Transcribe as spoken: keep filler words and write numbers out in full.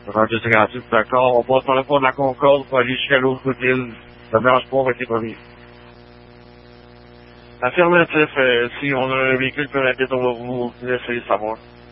trente cinquante-huit, d'accord. On passe par le pont de la Concorde pour aller jusqu'à l'autre bout de l'île. Ça ne dérange pas, on va être promis. Affirmatif, euh, si on a un véhicule plus rapide, on va vous laisser savoir.